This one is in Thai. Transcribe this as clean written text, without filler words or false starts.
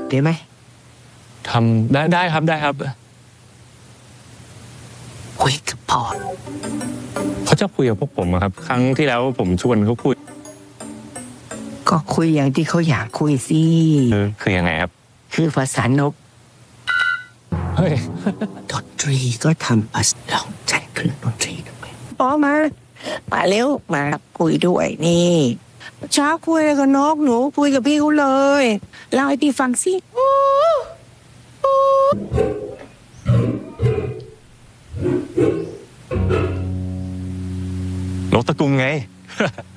ได้ไหมทำได้ครับได้ครับคุยกับพ่อเขาจะคุยกับพวกผมครับครั้งที่แล้วผมชวนเขาคุยก็คุยอย่างที่เขาอยากคุยสิคือยังไงครับคือภาษานกเฮ้ยดนตรีก็ทำภาษาเราใช้เครื่องดนตรีด้วยพ่อมาเร็วมาคุยด้วยนี่เช้าคุยกับนกหนูคุยกับพี่เขาเลยเล่าให้พี่ฟังสินกตะกุมไง